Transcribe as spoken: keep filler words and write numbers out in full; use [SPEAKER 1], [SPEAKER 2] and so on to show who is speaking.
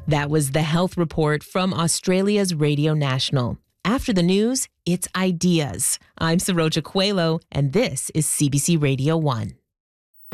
[SPEAKER 1] That was the health report from Australia's Radio National. After the news, it's ideas. I'm Saroja Coelho, and this is C B C Radio one.